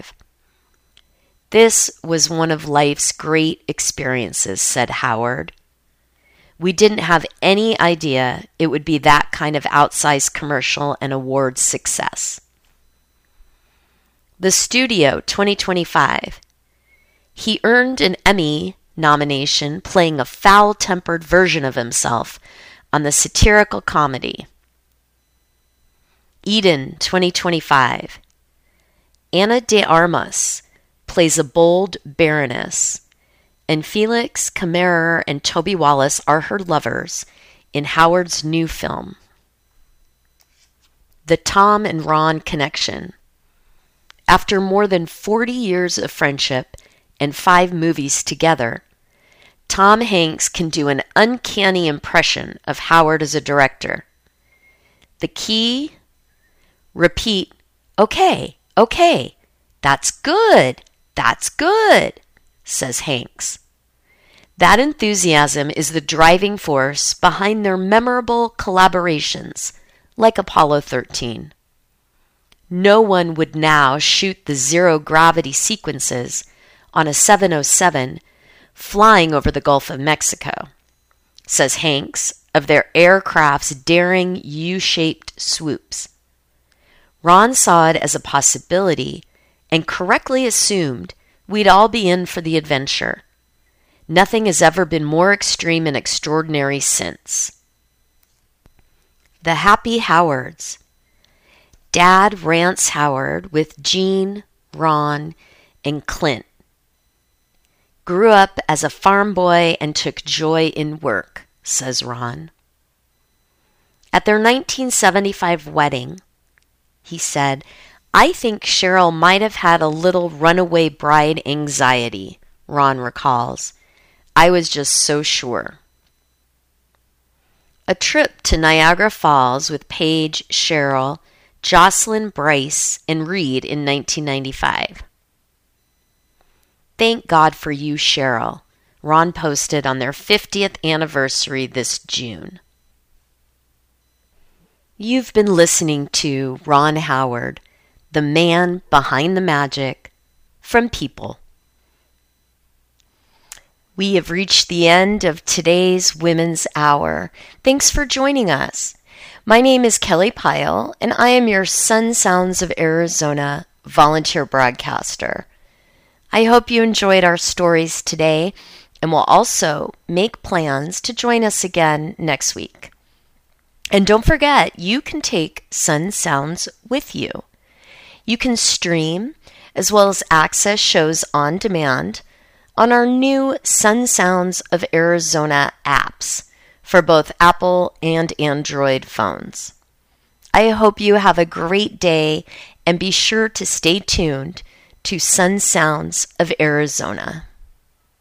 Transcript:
1975. "This was one of life's great experiences," said Howard. "We didn't have any idea it would be that kind of outsized commercial and award success." The Studio, 2025. He earned an Emmy nomination playing a foul-tempered version of himself on the satirical comedy. Eden, 2025. Ana de Armas plays a bold baroness, and Felix Kammerer and Toby Wallace are her lovers in Howard's new film. The Tom and Ron Connection. After more than 40 years of friendship and 5 movies together, Tom Hanks can do an uncanny impression of Howard as a director. The key? Repeat, "Okay, okay, that's good, says Hanks. That enthusiasm is the driving force behind their memorable collaborations, like Apollo 13. No one would now shoot the zero-gravity sequences on a 707 flying over the Gulf of Mexico, says Hanks of their aircraft's daring U-shaped swoops. Ron saw it as a possibility and correctly assumed we'd all be in for the adventure. Nothing has ever been more extreme and extraordinary since. The Happy Howards. Dad rants Howard with Gene, Ron, and Clint. Grew up as a farm boy and took joy in work, says Ron. At their 1975 wedding, he said, "I think Cheryl might have had a little runaway bride anxiety," Ron recalls. "I was just so sure." A trip to Niagara Falls with Paige, Cheryl, Jocelyn, Bryce, and Reed in 1995. "Thank God for you, Cheryl," Ron posted on their 50th anniversary this June. You've been listening to Ron Howard, the man behind the magic, from People. We have reached the end of today's Women's Hour. Thanks for joining us. My name is Kelly Pyle, and I am your Sun Sounds of Arizona volunteer broadcaster. I hope you enjoyed our stories today, and will also make plans to join us again next week. And don't forget, you can take Sun Sounds with you. You can stream as well as access shows on demand on our new Sun Sounds of Arizona apps for both Apple and Android phones. I hope you have a great day, and be sure to stay tuned to Sun Sounds of Arizona.